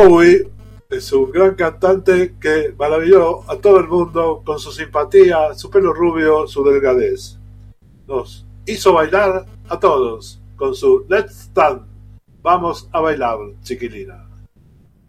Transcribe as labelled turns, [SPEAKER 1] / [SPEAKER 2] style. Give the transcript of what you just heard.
[SPEAKER 1] Bowie es un gran cantante que maravilló a todo el mundo con su simpatía, su pelo rubio, su delgadez. Nos hizo bailar a todos con su Let's Dance. Vamos a bailar, chiquilina.